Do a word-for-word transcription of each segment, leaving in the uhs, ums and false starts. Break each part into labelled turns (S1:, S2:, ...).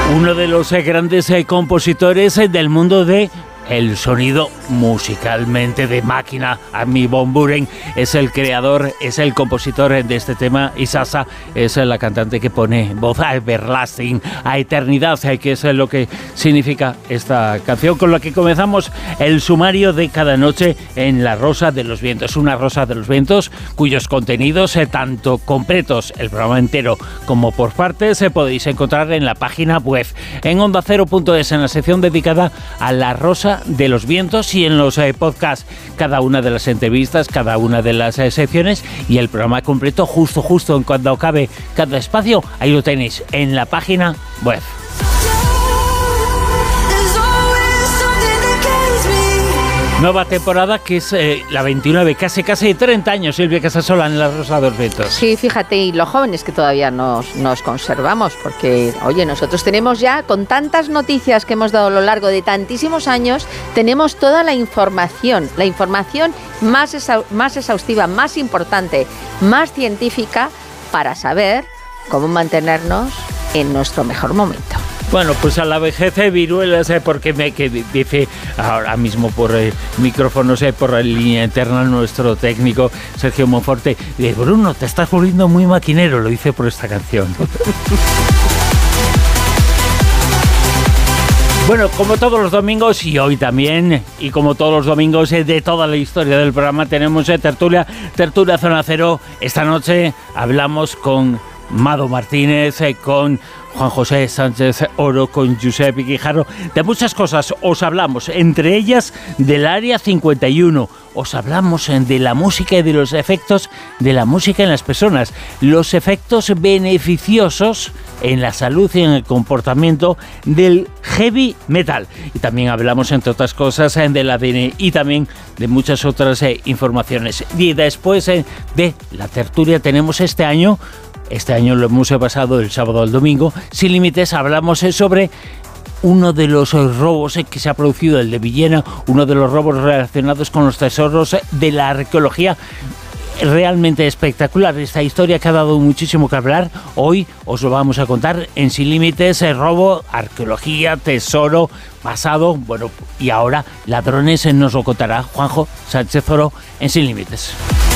S1: Uno de los eh, grandes eh, compositores eh, del mundo de el sonido musicalmente de máquina. Armin van Buuren es el creador, es el compositor de este tema, y Sasa es la cantante que pone voz a everlasting, a eternidad, que es lo que significa esta canción con la que comenzamos el sumario de cada noche en La Rosa de los Vientos. Una Rosa de los Vientos cuyos contenidos, eh, tanto completos, el programa entero, como por partes, se eh, podéis encontrar en la página web, en onda cero punto es, en la sección dedicada a La Rosa de los Vientos, y en los eh, podcasts cada una de las entrevistas, cada una de las eh, secciones, y el programa completo justo justo en cuando acabe cada espacio. Ahí lo tenéis en la página web. Nueva temporada, que es eh, la veintinueve, casi casi treinta años, Silvia Casasola, en La Rosa de los Vientos.
S2: Sí, fíjate, y los jóvenes que todavía nos, nos conservamos, porque, oye, nosotros tenemos ya, con tantas noticias que hemos dado a lo largo de tantísimos años, tenemos toda la información, la información más, exa- más exhaustiva, más importante, más científica, para saber cómo mantenernos en nuestro mejor momento.
S1: Bueno, pues a la vejez de viruelas, eh, porque me que dice ahora mismo por eh, micrófonos, eh, por la línea interna, nuestro técnico Sergio Monforte, dice: Bruno, te estás volviendo muy maquinero, lo dice por esta canción. Bueno, como todos los domingos, y hoy también, y como todos los domingos eh, de toda la historia del programa, tenemos eh, tertulia, tertulia Zona Cero. Esta noche hablamos con Mado Martínez, eh, con Juan José Sánchez Oro, con Josep Guijarro, de muchas cosas. Os hablamos, entre ellas, del Área cincuenta y uno. Os hablamos de la música y de los efectos de la música en las personas, los efectos beneficiosos en la salud y en el comportamiento del heavy metal. Y también hablamos, entre otras cosas, del A D N y también de muchas otras eh, informaciones. Y después eh, de la tertulia tenemos este año, este año lo hemos pasado el sábado al domingo, Sin Límites, hablamos eh, sobre uno de los robos que se ha producido, el de Villena, uno de los robos relacionados con los tesoros de la arqueología. Realmente espectacular esta historia, que ha dado muchísimo que hablar. Hoy os lo vamos a contar en Sin Límites, el robo, arqueología, tesoro, pasado, bueno, y ahora ladrones. Nos lo contará Juanjo Sánchez Oro en Sin Límites.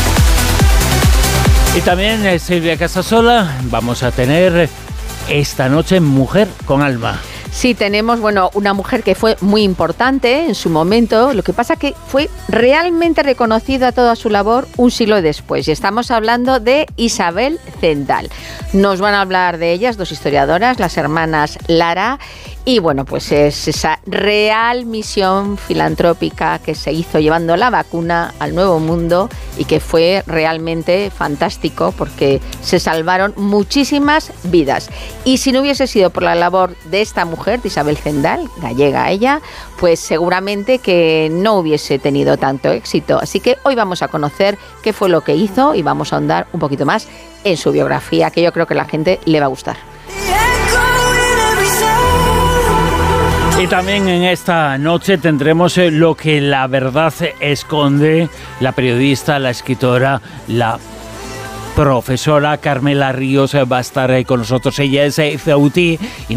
S1: Y también eh, Silvia Casasola, vamos a tener esta noche Mujer con Alma.
S2: Sí, tenemos, bueno, una mujer que fue muy importante en su momento, lo que pasa que fue realmente reconocida toda su labor un siglo después, y estamos hablando de Isabel Zendal. Nos van a hablar de ellas, dos historiadoras, las hermanas Lara, y bueno, pues es esa real misión filantrópica que se hizo llevando la vacuna al Nuevo Mundo, y que fue realmente fantástico porque se salvaron muchísimas vidas. Y si no hubiese sido por la labor de esta mujer, de Isabel Zendal, gallega ella, pues seguramente que no hubiese tenido tanto éxito. Así que hoy vamos a conocer qué fue lo que hizo y vamos a ahondar un poquito más en su biografía, que yo creo que a la gente le va a gustar.
S1: Y también en esta noche tendremos lo que la verdad esconde. La periodista, la escritora, la profesora Carmela Ríos va a estar con nosotros. Ella es C U T y